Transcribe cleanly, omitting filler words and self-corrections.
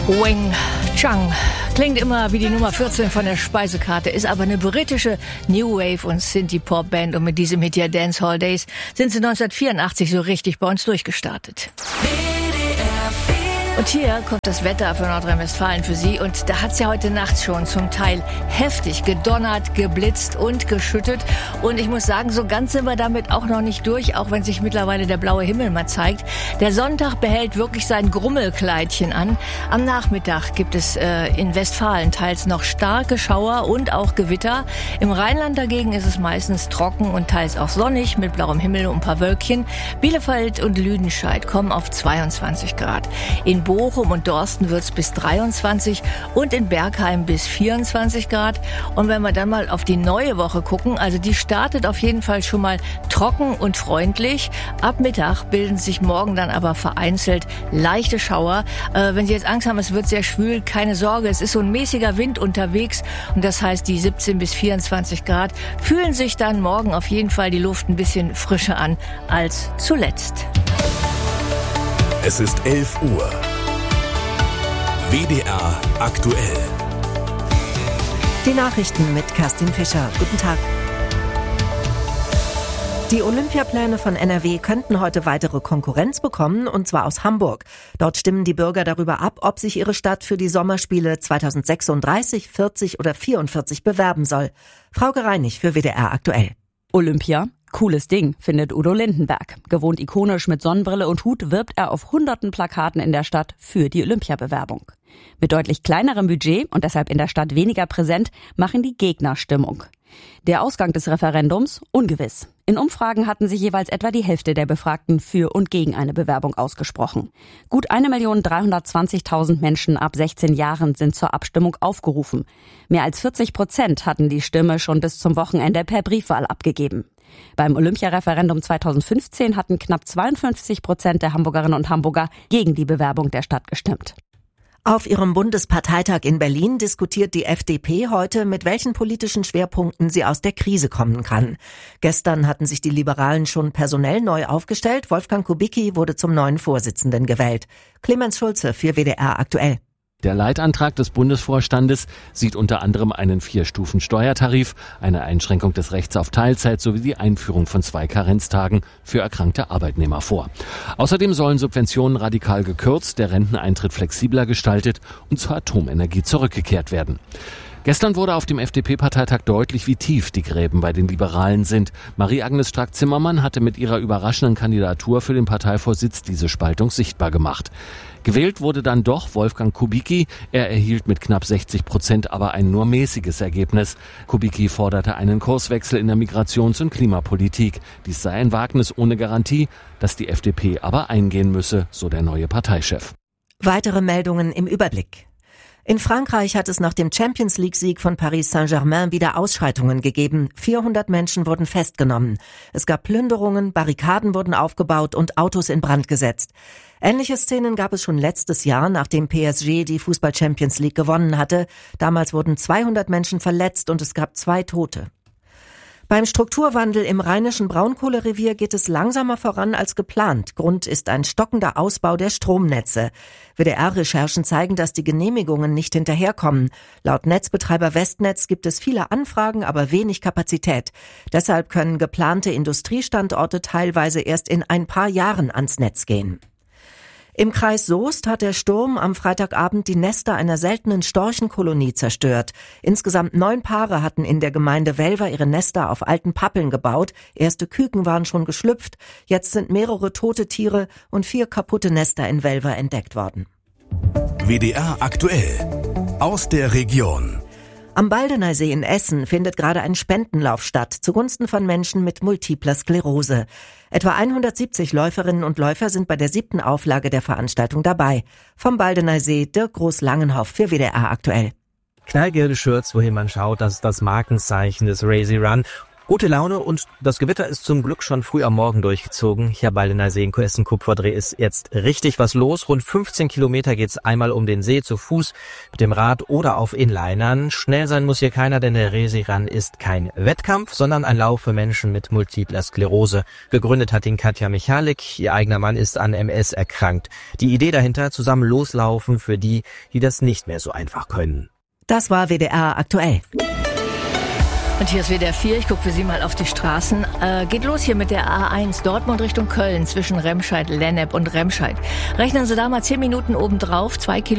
Wing Chang klingt immer wie die Nummer 14 von der Speisekarte, ist aber eine britische New Wave und Synthie-Pop-Band und mit diesem Hit hier Dance Hall Days sind sie 1984 so richtig bei uns durchgestartet. Und hier kommt das Wetter für Nordrhein-Westfalen für Sie. Und da hat es ja heute Nacht schon zum Teil heftig gedonnert, geblitzt und geschüttet. Und ich muss sagen, so ganz sind wir damit auch noch nicht durch, auch wenn sich mittlerweile der blaue Himmel mal zeigt. Der Sonntag behält wirklich sein Grummelkleidchen an. Am Nachmittag gibt es in Westfalen teils noch starke Schauer und auch Gewitter. Im Rheinland dagegen ist es meistens trocken und teils auch sonnig mit blauem Himmel und ein paar Wölkchen. Bielefeld und Lüdenscheid kommen auf 22 Grad. In Bochum und Dorsten wird's bis 23 und in Bergheim bis 24 Grad. Und wenn wir dann mal auf die neue Woche gucken, also die startet auf jeden Fall schon mal trocken und freundlich. Ab Mittag bilden sich morgen dann aber vereinzelt leichte Schauer. Wenn Sie jetzt Angst haben, es wird sehr schwül, keine Sorge, es ist so ein mäßiger Wind unterwegs und das heißt, die 17 bis 24 Grad fühlen sich dann morgen auf jeden Fall die Luft ein bisschen frischer an als zuletzt. Es ist 11 Uhr. WDR aktuell. Die Nachrichten mit Kerstin Fischer. Guten Tag. Die Olympiapläne von NRW könnten heute weitere Konkurrenz bekommen, und zwar aus Hamburg. Dort stimmen die Bürger darüber ab, ob sich ihre Stadt für die Sommerspiele 2036, 40 oder 44 bewerben soll. Frau Gereinig für WDR aktuell. Olympia? Cooles Ding, findet Udo Lindenberg. Gewohnt ikonisch mit Sonnenbrille und Hut wirbt er auf hunderten Plakaten in der Stadt für die Olympiabewerbung. Mit deutlich kleinerem Budget und deshalb in der Stadt weniger präsent, machen die Gegner Stimmung. Der Ausgang des Referendums ungewiss. In Umfragen hatten sich jeweils etwa die Hälfte der Befragten für und gegen eine Bewerbung ausgesprochen. Gut 1.320.000 Menschen ab 16 Jahren sind zur Abstimmung aufgerufen. Mehr als 40% hatten die Stimme schon bis zum Wochenende per Briefwahl abgegeben. Beim Olympiareferendum 2015 hatten knapp 52% der Hamburgerinnen und Hamburger gegen die Bewerbung der Stadt gestimmt. Auf ihrem Bundesparteitag in Berlin diskutiert die FDP heute, mit welchen politischen Schwerpunkten sie aus der Krise kommen kann. Gestern hatten sich die Liberalen schon personell neu aufgestellt. Wolfgang Kubicki wurde zum neuen Vorsitzenden gewählt. Clemens Schulze für WDR aktuell. Der Leitantrag des Bundesvorstandes sieht unter anderem einen 4-Stufen-Steuertarif, eine Einschränkung des Rechts auf Teilzeit sowie die Einführung von 2 Karenztagen für erkrankte Arbeitnehmer vor. Außerdem sollen Subventionen radikal gekürzt, der Renteneintritt flexibler gestaltet und zur Atomenergie zurückgekehrt werden. Gestern wurde auf dem FDP-Parteitag deutlich, wie tief die Gräben bei den Liberalen sind. Marie-Agnes Strack-Zimmermann hatte mit ihrer überraschenden Kandidatur für den Parteivorsitz diese Spaltung sichtbar gemacht. Gewählt wurde dann doch Wolfgang Kubicki. Er erhielt mit knapp 60% aber ein nur mäßiges Ergebnis. Kubicki forderte einen Kurswechsel in der Migrations- und Klimapolitik. Dies sei ein Wagnis ohne Garantie, das die FDP aber eingehen müsse, so der neue Parteichef. Weitere Meldungen im Überblick. In Frankreich hat es nach dem Champions-League-Sieg von Paris Saint-Germain wieder Ausschreitungen gegeben. 400 Menschen wurden festgenommen. Es gab Plünderungen, Barrikaden wurden aufgebaut und Autos in Brand gesetzt. Ähnliche Szenen gab es schon letztes Jahr, nachdem PSG die Fußball-Champions League gewonnen hatte. Damals wurden 200 Menschen verletzt und es gab 2 Tote. Beim Strukturwandel im rheinischen Braunkohlerevier geht es langsamer voran als geplant. Grund ist ein stockender Ausbau der Stromnetze. WDR-Recherchen zeigen, dass die Genehmigungen nicht hinterherkommen. Laut Netzbetreiber Westnetz gibt es viele Anfragen, aber wenig Kapazität. Deshalb können geplante Industriestandorte teilweise erst in ein paar Jahren ans Netz gehen. Im Kreis Soest hat der Sturm am Freitagabend die Nester einer seltenen Storchenkolonie zerstört. Insgesamt 9 Paare hatten in der Gemeinde Welver ihre Nester auf alten Pappeln gebaut. Erste Küken waren schon geschlüpft. Jetzt sind mehrere tote Tiere und 4 kaputte Nester in Welver entdeckt worden. WDR aktuell. Aus der Region. Am Baldeneysee in Essen findet gerade ein Spendenlauf statt, zugunsten von Menschen mit multipler Sklerose. Etwa 170 Läuferinnen und Läufer sind bei der 7. Auflage der Veranstaltung dabei. Vom Baldeneysee Dirk Groß-Langenhoff für WDR aktuell. Knallgelbe Shirts, wohin man schaut, das ist das Markenzeichen des Razy Run. Gute Laune und das Gewitter ist zum Glück schon früh am Morgen durchgezogen. Hier bei Baldener See in Coessen-Kupferdreh ist jetzt richtig was los. Rund 15 Kilometer geht's einmal um den See zu Fuß, mit dem Rad oder auf Inlinern. Schnell sein muss hier keiner, denn der Reeseerun ist kein Wettkampf, sondern ein Lauf für Menschen mit multipler Sklerose. Gegründet hat ihn Katja Michalik. Ihr eigener Mann ist an MS erkrankt. Die Idee dahinter, zusammen loslaufen für die, die das nicht mehr so einfach können. Das war WDR aktuell. Und hier ist WDR 4, ich gucke für Sie mal auf die Straßen. Geht los hier mit der A1 Dortmund Richtung Köln zwischen Remscheid, Lennep und Remscheid. Rechnen Sie da mal 10 Minuten obendrauf, 2 Kilometer.